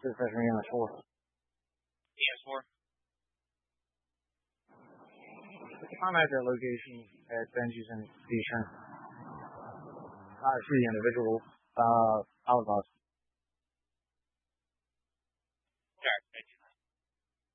This is Freshman EMS4. EMS4. I'm at that location at Benji's and Beecham. I see the individual. I was lost.